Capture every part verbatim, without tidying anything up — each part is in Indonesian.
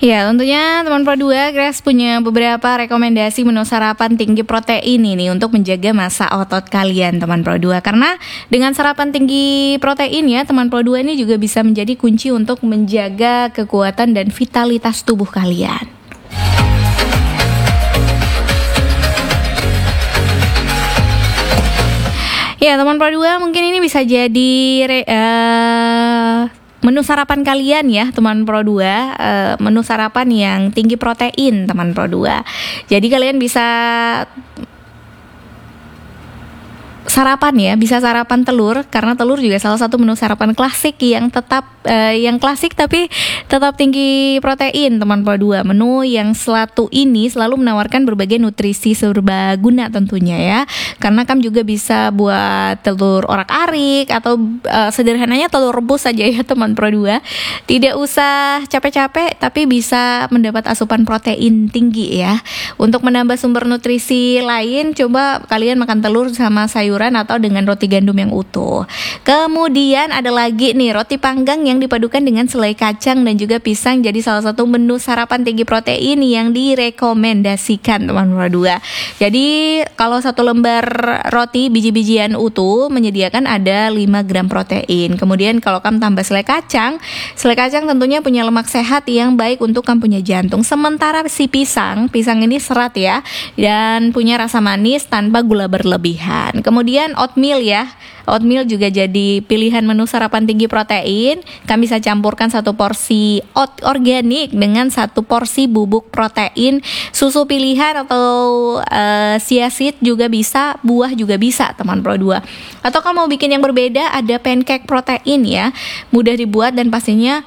Ya, tentunya teman Pro dua, Grace punya beberapa rekomendasi menu sarapan tinggi protein ini untuk menjaga massa otot kalian, teman Pro dua. Karena dengan sarapan tinggi protein ya, teman Pro dua ini juga bisa menjadi kunci untuk menjaga kekuatan dan vitalitas tubuh kalian. Ya, teman Pro dua, mungkin ini bisa jadi re- uh, menu sarapan kalian ya, teman Pro dua, uh, menu sarapan yang tinggi protein, teman Pro dua. Jadi kalian bisa sarapan ya, bisa sarapan telur, karena telur juga salah satu menu sarapan klasik yang tetap uh, yang klasik tapi tetap tinggi protein, teman Pro dua. Menu yang satu ini selalu menawarkan berbagai nutrisi serbaguna tentunya ya, karena kamu juga bisa buat telur orak-arik atau uh, sederhananya telur rebus saja ya, teman Pro dua. Tidak usah capek-capek tapi bisa mendapat asupan protein tinggi ya. Untuk menambah sumber nutrisi lain, coba kalian makan telur sama sayur atau dengan roti gandum yang utuh. Kemudian ada lagi nih roti panggang yang dipadukan dengan selai kacang dan juga pisang, jadi salah satu menu sarapan tinggi protein yang direkomendasikan, teman Pro dua. Jadi kalau satu lembar roti biji-bijian utuh menyediakan ada lima gram protein. Kemudian kalau kamu tambah selai kacang, selai kacang tentunya punya lemak sehat yang baik untuk kamu punya jantung. Sementara si pisang, pisang ini serat ya dan punya rasa manis tanpa gula berlebihan. Kemudian Kemudian oatmeal ya, oatmeal juga jadi pilihan menu sarapan tinggi protein. Kami bisa campurkan satu porsi oat organik dengan satu porsi bubuk protein, susu pilihan atau uh, chia seed juga bisa, buah juga bisa, teman Pro dua. Atau kalau mau bikin yang berbeda, ada pancake protein ya, mudah dibuat dan pastinya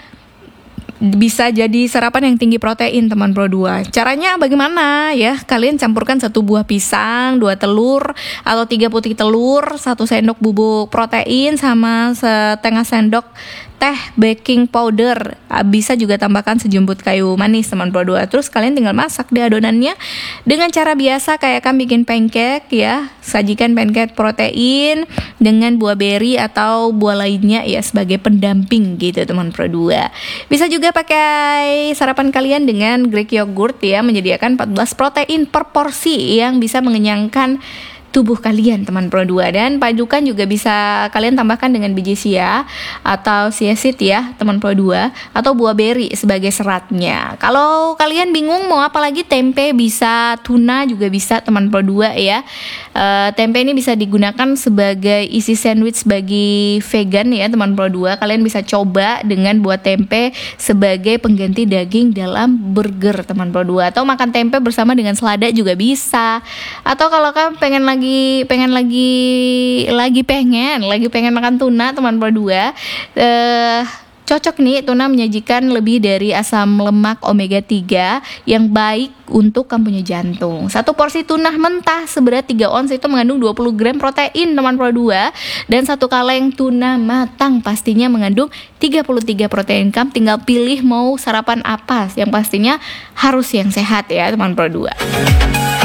bisa jadi sarapan yang tinggi protein, teman Pro dua. Caranya bagaimana ya? Kalian campurkan satu buah pisang, dua telur atau tiga putih telur, satu sendok bubuk protein sama setengah sendok teh baking powder. Bisa juga tambahkan sejumput kayu manis, teman Pro dua. Terus kalian tinggal masak deh adonannya dengan cara biasa kayak kan bikin pancake ya. Sajikan pancake protein dengan buah beri atau buah lainnya ya sebagai pendamping gitu, teman Pro dua. Bisa juga pakai sarapan kalian dengan Greek yogurt ya, menyediakan empat belas protein per porsi yang bisa mengenyangkan tubuh kalian, teman Pro dua. Dan padukan juga bisa kalian tambahkan dengan biji chia atau chia seed ya, teman Pro dua, atau buah beri sebagai seratnya. Kalau kalian bingung mau apa lagi, tempe bisa, tuna juga bisa, teman Pro dua ya. E, tempe ini bisa digunakan sebagai isi sandwich bagi vegan ya, teman Pro dua. Kalian bisa coba dengan buat tempe sebagai pengganti daging dalam burger, teman Pro dua. Atau makan tempe bersama dengan selada juga bisa. Atau kalau kalian pengen lagi pengen lagi lagi pengen lagi pengen makan tuna, teman Pro dua, eh cocok nih, tuna menyajikan lebih dari asam lemak omega tiga yang baik untuk kamu punya jantung. Satu porsi tuna mentah seberat tiga ons itu mengandung dua puluh gram protein, teman Pro dua, dan satu kaleng tuna matang pastinya mengandung tiga puluh tiga protein. Kamu tinggal pilih mau sarapan apa, yang pastinya harus yang sehat ya, teman Pro dua.